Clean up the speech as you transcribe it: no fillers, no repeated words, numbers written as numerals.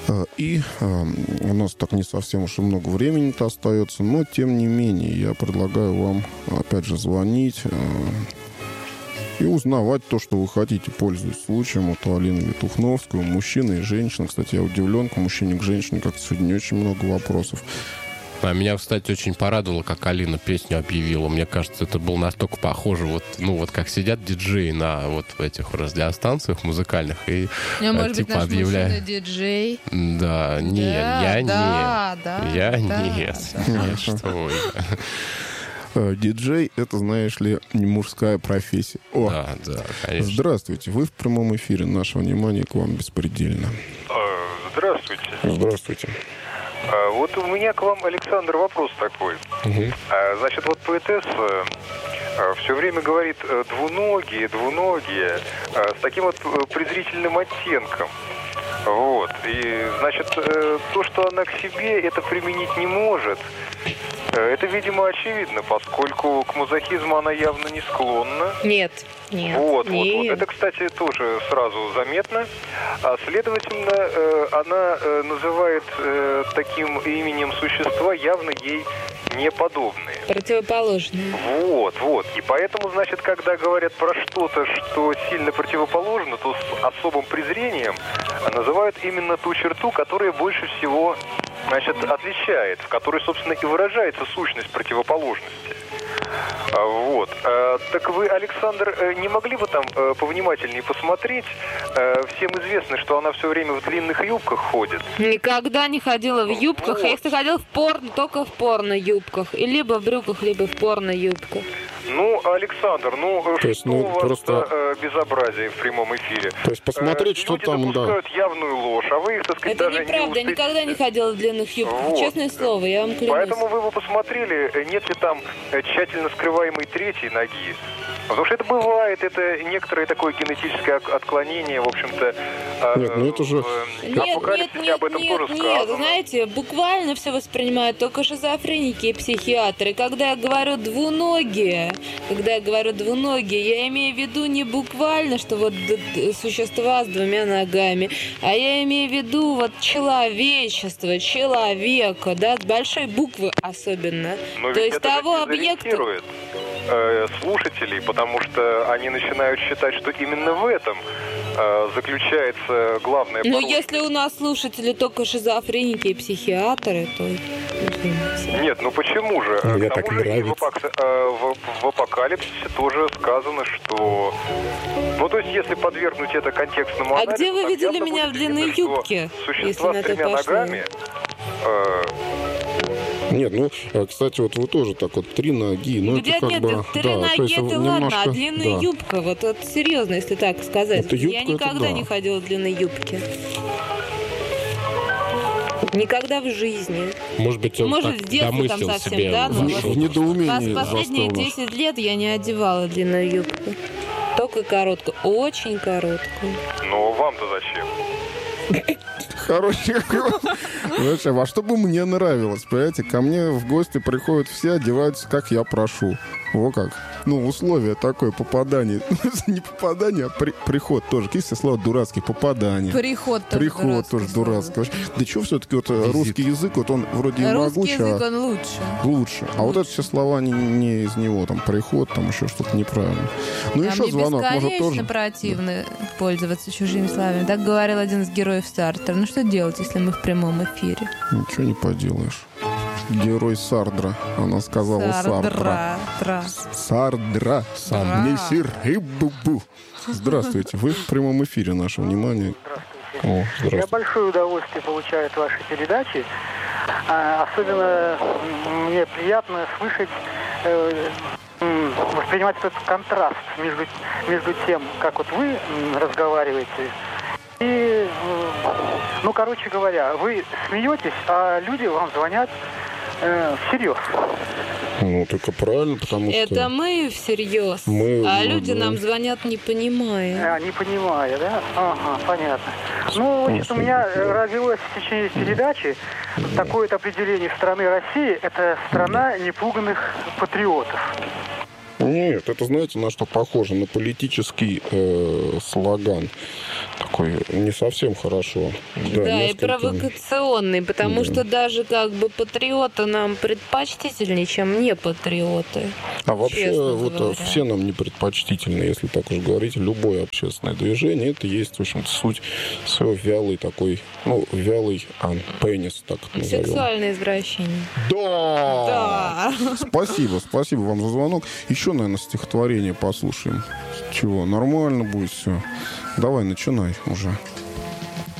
И у нас так не совсем уж и много времени-то остается, но тем не менее я предлагаю вам, опять же, звонить и узнавать то, что вы хотите, пользуясь случаем. Вот у Алины Ветухновской, у мужчины и женщины. Кстати, я удивлен, к мужчине, к женщине как-то сегодня не очень много вопросов. А меня, кстати, очень порадовало, как Алина песню объявила. Мне кажется, это было настолько похоже, вот как сидят диджеи на вот этих радиостанциях музыкальных и может типа быть, наш объявляют. мужчина-диджей? Да, нет, я нет. Нет, что вы. Диджей — это, знаешь ли, не мужская профессия. Да, конечно. Здравствуйте, вы в прямом эфире. Наше внимание к вам беспредельно. Здравствуйте. Здравствуйте. Вот у меня к вам, Александр, вопрос такой. Значит, вот поэтесса все время говорит двуногие, с таким вот презрительным оттенком. Вот. И, значит, то, что она к себе это применить не может, это, видимо, очевидно, поскольку к мазохизму она явно не склонна. Нет. Вот. Это, кстати, тоже сразу заметно. А, следовательно, она называет таким именем существа явно ей неподобные. Противоположные. Вот. И поэтому, значит, когда говорят про что-то, что сильно противоположно, то с особым презрением называют именно ту черту, которая больше всего, значит, отличает, в которой, собственно, и выражается сущность противоположности. Вот. Так вы, Александр, не могли бы там повнимательнее посмотреть? Всем известно, что она все время в длинных юбках ходит. Никогда не ходила в юбках. Вот. Я всегда ходила в порно, только в порно-юбках. И либо в брюках, либо в порно-юбках. Ну, Александр, то есть, что у вас просто за безобразие в прямом эфире? То есть посмотреть, что люди там, допускают явную ложь, а вы их, так сказать, Это даже неправда, я не никогда не ходила в длинных юбках. Вот. Честное слово, я вам клянусь. Поэтому вы бы посмотрели, нет ли там тщательно скрываемой третьей ноги. Потому что это бывает, это некоторое такое генетическое отклонение, в общем-то. Нет, это же... Апокалипсисе об этом тоже сказано. Нет, знаете, буквально все воспринимают только шизофреники и психиатры. Когда я говорю двуногие, я имею в виду не буквально, что вот существа с двумя ногами, а я имею в виду вот человечество, человека, да, с большой буквы особенно. Но То ведь есть это того же объекта... дезориентирует слушателей, потому что они начинают считать, что именно в этом заключается главная Но порочность. если у нас слушатели только шизофреники и психиатры, то... Нет, почему же? Мне К так тому же и нравится. в апокалипсисе тоже сказано, что... то есть, если подвергнуть это контекстному анализу... А где вы так видели явно меня будет в длинной видно, что юбке, существа если на с то тремя пошло? ногами... Нет, кстати, вот вы тоже так вот 3 ноги. Где это как нет, бы... 3 ноги, то есть это немножко, ладно, а длинная юбка, вот серьезно, если так сказать. Это юбка, я это никогда да. не ходила в длинной юбке. Никогда в жизни. Может быть, он Может, так в детстве там домыслил совсем, себе. да, но в недоумении Последние застыл нас. 10 лет я не одевала длинную юбку. Только короткую, очень короткую. Но вам-то зачем? Хороший какой. Знаете, во что бы мне нравилось, понимаете? Ко мне в гости приходят все, одеваются, как я прошу. Во как. Условие такое, попадание. Не попадание, а приход тоже. Есть слово дурацкий, попадание. Приход тоже дурацкий. Да что все-таки русский язык, он вроде и могуч, русский язык, он лучше. А вот это все слова не из него, там, приход, там еще что-то неправильно. Еще звонок, может, тоже? Противно пользоваться чужими словами. Так говорил один из героев Сартра. Что делать, если мы в прямом эфире? Ничего не поделаешь. Герой Сардра. Она сказала Сардра. Сардра. Мессир Иббу. Здравствуйте. Вы в прямом эфире. Наше внимание. Здравствуйте. Я большое удовольствие получаю от вашей передачи. Особенно мне приятно слышать, воспринимать этот контраст между тем, как вот вы разговариваете, и, короче говоря, вы смеетесь, а люди вам звонят всерьез. Только правильно, потому что... Это мы всерьез, а люди нам звонят, не понимая. Не понимая, да? Ага, понятно. У меня родилось в течение передачи такое определение страны России. Это страна непуганных патриотов. Нет, это, знаете, на что похоже? На политический слоган. такой не совсем хорошо. Да, и несколько... провокационный, потому что даже как бы патриоты нам предпочтительнее, чем не патриоты. А вообще, вот говоря. все нам не предпочтительны, если так уж говорить, любое общественное движение, это есть, в общем-то, суть своего вялый такой, вялый пенис, так назовем. Сексуальное извращение. Да! Да. Спасибо вам за звонок. Еще, наверное, стихотворение послушаем. Чего? Нормально будет все. Давай, начинай уже.